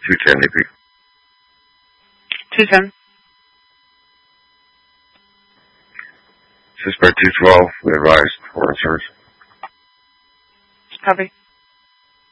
210 AP. 210. Suspect 212, we advised for insurance. Copy.